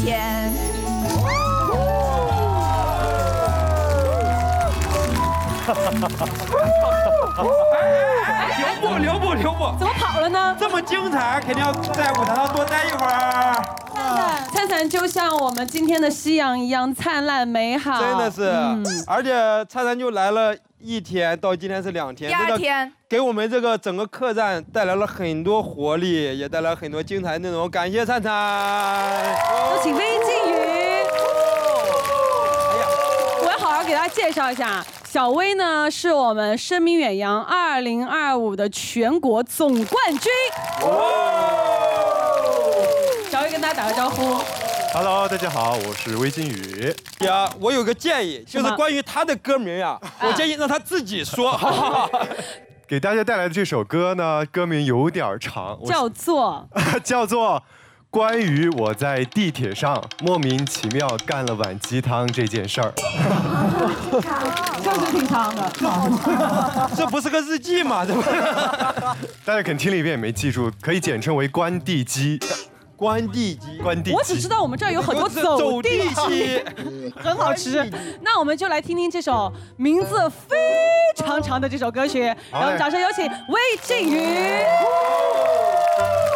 天。 留步！ 怎么跑了呢？ 这么精彩，肯定要在舞台上多待一会儿。 灿灿就像我们今天的夕阳一样灿烂美好， 真的是，而且灿灿就来了1天，到今天是2天， 第2天给我们这个整个客栈带来了很多活力，也带来很多精彩内容。感谢灿灿。 有请魏靖宇。我要好好给大家介绍一下。小薇呢，是我们声名远扬2025的全国总冠军。小薇跟大家打个招呼。 Hello， 大家好，我是魏靖宇。 呀，我有个建议，就是关于他的歌名呀，我建议让他自己说，好不好？ 给大家带来的这首歌呢，歌名有点长， 叫做关于我在地铁上莫名其妙干了碗鸡汤这件事儿。 确实挺长的。 这不是个日记吗？这不， 大家可能听了一遍也没记住，可以简称为关地鸡。 关地鸡， 我只知道我们这儿有很多走地鸡，很好吃。那我们就来听听这首名字非常长的这首歌曲，让我们掌声有请魏靖宇。